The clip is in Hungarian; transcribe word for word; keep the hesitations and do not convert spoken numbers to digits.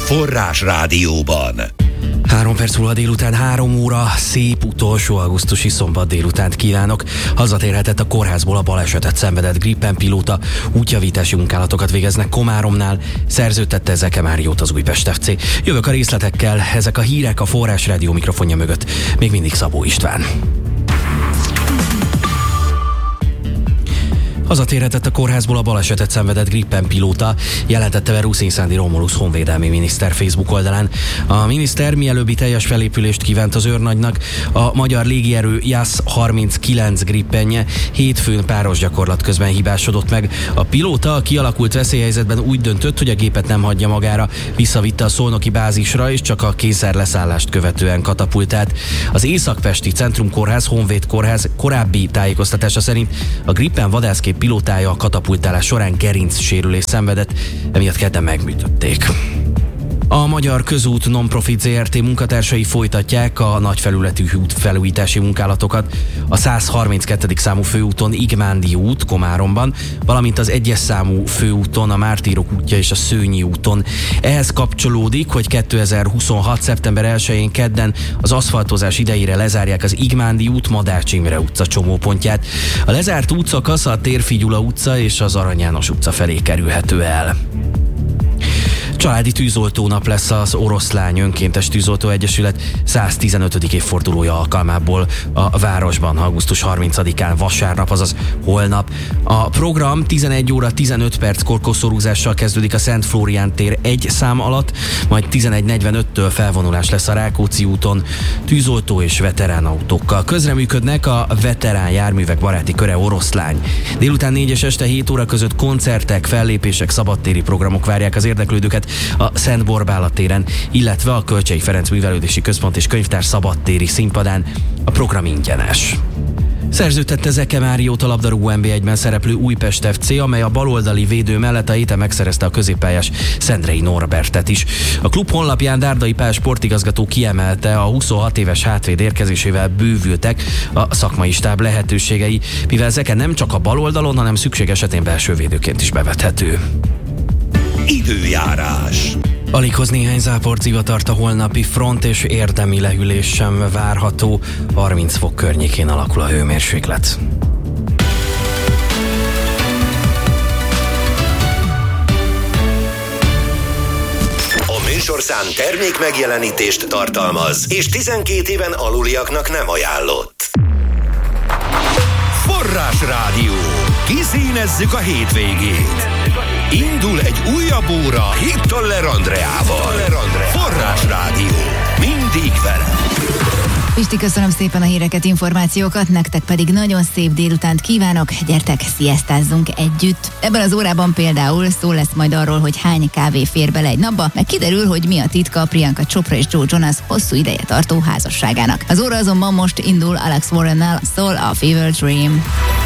Forrás Rádióban. Három perc múlva délután három óra, szép utolsó augusztusi szombat délutánt kívánok. Hazatérhetett a kórházból a balesetet szenvedett Gripen pilóta, útjavítási munkálatokat végeznek Komáromnál, szerződtette Zeke Máriót az Újpest ef cé. Jövök a részletekkel, ezek a hírek a Forrás Rádió mikrofonja mögött. Még mindig Szabó István. Hazatérhetett a kórházból a balesetet szenvedett Gripen pilóta, jelentette be Ruszin Sándi Romulus honvédelmi miniszter Facebook oldalán. A miniszter mielőbbi teljes felépülést kívánt az őrnagynak. A magyar légierő JAS harminckilenc Gripenje hétfőn páros gyakorlat közben hibásodott meg. A pilóta a kialakult veszélyhelyzetben úgy döntött, hogy a gépet nem hagyja magára, visszavitte a szolnoki bázisra, és csak a kényszerleszállást követően katapultált. Az Észak-Pesti Centrumkórház Honvéd Kórház korábbi tájékoztatása szerint a Gripen vadászgép pilótája a katapultálás során gerincsérülést szenvedett, emiatt kedden megműtötték. A Magyar Közút Non-Profit zé er té munkatársai folytatják a nagyfelületű útfelújítási munkálatokat a száz harminckettedik számú főúton Igmándi út Komáromban, valamint az egyes számú főúton a Mártírok útja és a Szőnyi úton. Ehhez kapcsolódik, hogy kétezer-huszonhat. szeptember elsején kedden az aszfaltozás idejére lezárják az Igmándi út Madács Imre utca csomópontját. A lezárt útszakasz a Térfi Gyula utca és az Arany János utca felé kerülhető el. Családi tűzoltónap lesz az Oroszlány Önkéntes Tűzoltó Egyesület száztizenötödik évfordulója alkalmából a városban augusztus harmincadikán vasárnap, azaz holnap. A program tizenegy óra tizenöt perckor koszorúzással kezdődik a Szent Flórián tér egy szám alatt, majd tizenegy negyvenöttől felvonulás lesz a Rákóczi úton tűzoltó és veterán autókkal. Közreműködnek a Veterán Járművek Baráti Köre Oroszlány. Délután négy és este hét óra között koncertek, fellépések, szabadtéri programok várják az érdeklődőket a Szent Borbála téren, illetve a Kölcsey Ferenc Művelődési Központ és Könyvtár szabadtéri színpadán. A program ingyenes. Szerződtette Zeke Máriót a labdarúgó en bé egyben szereplő Újpest ef cé, amely a baloldali védő mellett a héten megszerezte a középpályás Szendrei Norbertet is. A klub honlapján Dárdai Pál sportigazgató kiemelte, a huszonhat éves hátvéd érkezésével bővültek a szakmai stáb lehetőségei, mivel Zeke nem csak a baloldalon, hanem szükség esetén belső védőként is bevethető. Időjárás. Alig hoz néhány záport zivatart a holnapi front, és érdemi lehűlés sem várható. harminc fok környékén alakul a hőmérséklet. A műsorszám termék megjelenítést tartalmaz, és tizenkét éven aluliaknak nem ajánlott. Forrás Rádió. Kiszínezzük a hétvégét. Indul egy újabb óra Hittoller Andreával. Forrás Rádió. Mindig vele. Pisti, köszönöm szépen a híreket, információkat, nektek pedig nagyon szép délutánt kívánok, gyertek, sziasztázzunk együtt. Ebben az órában például szó lesz majd arról, hogy hány kávé fér bele egy napba, meg kiderül, hogy mi a titka Priyanka Chopra és Joe Jonas hosszú ideje tartó házasságának. Az óra azonban most indul Alex Warrennel, szól a Fever Dream.